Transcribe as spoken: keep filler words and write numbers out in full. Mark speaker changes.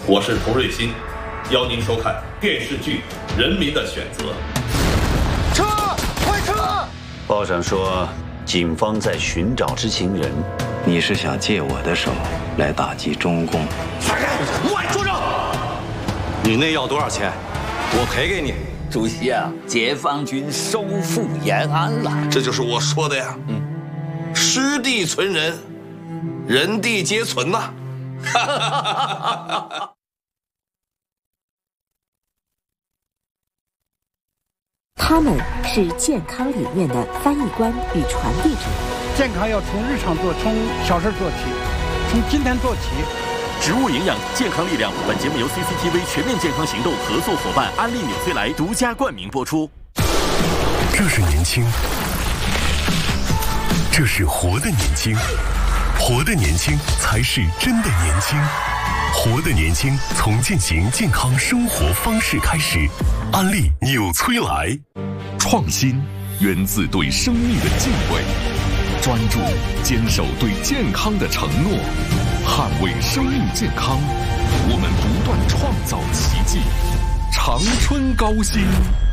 Speaker 1: 我是童瑞欣，邀您收看电视剧《人民的选择》。
Speaker 2: 撤！快撤！
Speaker 3: 报上说，警方在寻找知情人。
Speaker 4: 你是想借我的手来打击中共？
Speaker 2: 放开！我住手！
Speaker 4: 你那要多少钱？我赔给你。
Speaker 5: 主席啊，解放军收复延安了。
Speaker 2: 这就是我说的呀。嗯，失地存人，人地皆存呐。哈哈哈哈哈！
Speaker 6: 他们是健康理念的翻译官与传递者。
Speaker 7: 健康要从日常做，从小事做起，从今天做起。
Speaker 8: 植物营养，健康力量。本节目由 C C T V 全面健康行动合作伙伴安利纽崔莱独家冠名播出。
Speaker 9: 这是年轻，这是活的年轻，活的年轻才是真的年轻。活的年轻，从践行健康生活方式开始。安利纽崔莱。
Speaker 10: 创新源自对生命的敬畏，专注坚守对健康的承诺，捍卫生命健康，我们不断创造奇迹。长春高新。